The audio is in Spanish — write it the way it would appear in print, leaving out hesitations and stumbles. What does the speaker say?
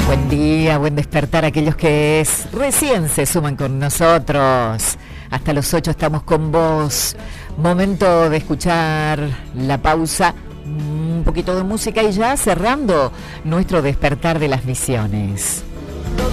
Buen día, buen despertar a aquellos que recién se suman con nosotros. Hasta los 8 estamos con vos. Momento de escuchar la pausa, un poquito de música y ya cerrando nuestro despertar de las misiones.